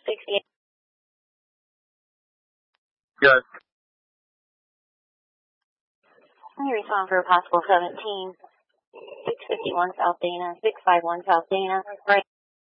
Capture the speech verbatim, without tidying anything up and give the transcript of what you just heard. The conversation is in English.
sixty-eight. Yes. Can you respond for a possible seventeen? six fifty-one South Dana, six five one South Dana. Right.